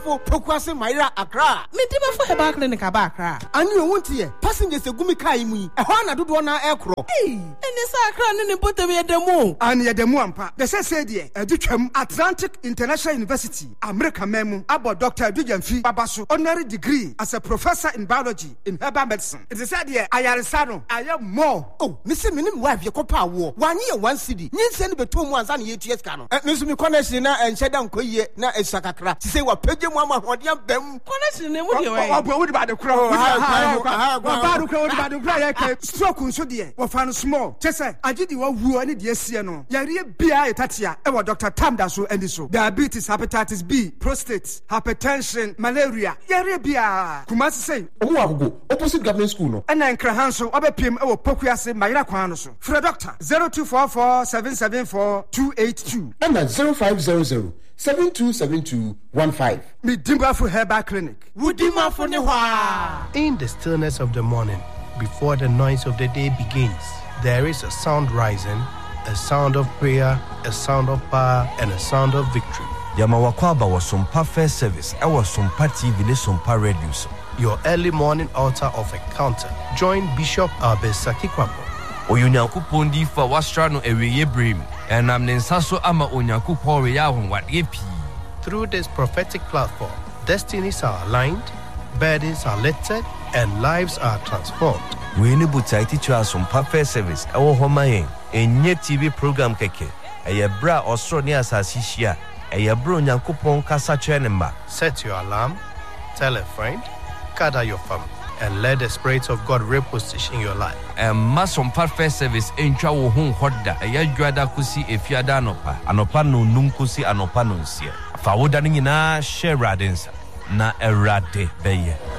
for Pokwase Maira Accra. Medima for Herbal Clinic Accra. And you won't hear passengers a gumi kaimi, a Hana do one aircraft. Hey, and it's Accra and put them at the moon. And yet the Muampa, the said, Atlantic International University, America Memo, about Dr. Dujanfi Babasu, honorary degree as a professor in biology in herbal medicine. It is said here, I am more. Oh, Mr. Minim wife, your copa war, 1 year, 1 city. You send between 1 and 8 years. Miss Connection and Shadam Koye, na Sakakra. To say what Pedro Mama, what young them connection, what you are about the crowd. Stroke so dear, what found small. Tessa, I did you who any dear Siano. Yaria Bia Tatia, ever Dr. Tamdaso and so. Diabetes, hepatitis B, prostate, hypertension, malaria. Yaria Bia. Kumasi say, oh, opposite government school. And then Krahanso, Obepim, or Pokuase, Maira Kwanoso. For a doctor, 0244 774 282. And at 0500 727215. Midimba for Herbal Clinic. Woodima for Newa. In the stillness of the morning, before the noise of the day begins, there is a sound rising, a sound of prayer, a sound of power, and a sound of victory. Yamawakwaba was some perfect service. I was some TV, some radio. Your early morning altar of encounter. Join Bishop Abesaki Kwapo. Oyunyankupon di fa wastrano eweye brim. And I'm Nensaso ama Onyankupon reyahon wat yepi. Through this prophetic platform, destinies are aligned, burdens are lifted, and lives are transformed. We need to teach us some perfect service. Our home enye TV program keke. Eye bra Australia asasishia. Eye bro Onyankupon kasa chenemba. Set your alarm, tell a friend, gather your family, and let the Spirit of God reposition your life. And masom perfect service entra wo hon hoda. Eye dwada kusi efiada anopa. Anopa no nunkusi anopa no nsia. Fa woda ni nyina share radensa na erade beye.